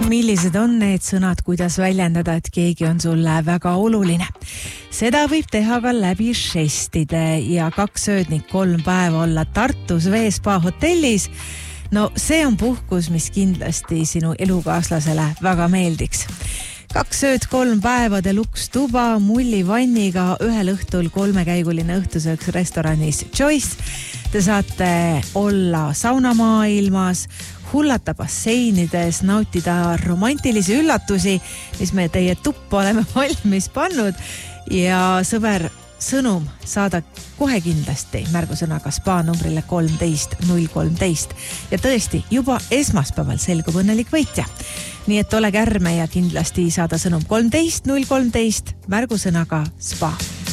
Millised on need sõnad, kuidas väljendada, et keegi on sulle väga oluline? Seda võib teha ka läbi žestide ja 2 ööd ning 3 päeva olla Tartus Veespa hotellis. No see on puhkus, mis kindlasti sinu elukaaslasele väga meeldiks. 2 ööd 3 päeva deluxe tuba, mullivanniga, ühel õhtul 3-käiguline õhtusööks restoranis Choice. Te saate olla saunamaailmas, hullata basseinides, nautida romantilisi üllatusi, mis me teie tuppa oleme valmis pannud. Ja sõber, sõnum saada kohe kindlasti märgusõnaga SPA numbrile 13 013. Ja tõesti, juba esmaspäeval selgub õnnelik võitja. Nii et ole kärme ja kindlasti saada sõnum 13 013 märgusõnaga SPA.